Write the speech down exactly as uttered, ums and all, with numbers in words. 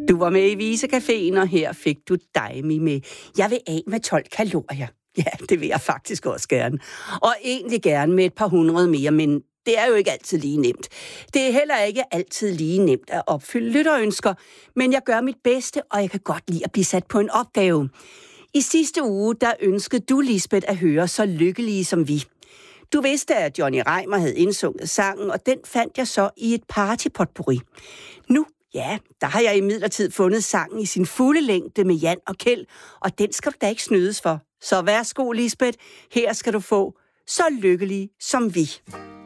Du var med i Visecaféen, og her fik du Daimi med Jeg vil af med tolv kalorier. Ja, det vil jeg faktisk også gerne. Og egentlig gerne med et par hundrede mere, men det er jo ikke altid lige nemt. Det er heller ikke altid lige nemt at opfylde lytterønsker, men jeg gør mit bedste, og jeg kan godt lide at blive sat på en opgave. I sidste uge, der ønskede du, Lisbeth, at høre Så lykkelige som vi. Du vidste, at Johnny Reimer havde indsunget sangen, og den fandt jeg så i et partypotpourri. Nu, ja, der har jeg imidlertid fundet sangen i sin fulde længde med Jan og Kjeld, og den skal du da ikke snydes for. Så værsgo, Lisbeth, her skal du få Så lykkelig som vi.